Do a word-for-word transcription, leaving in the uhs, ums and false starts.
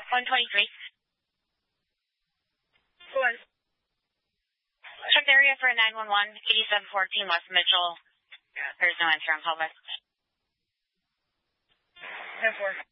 one twenty-three. One. Check the area for nine one one, eighty-seven fourteen West Mitchell. There's no answer on call back. ten four.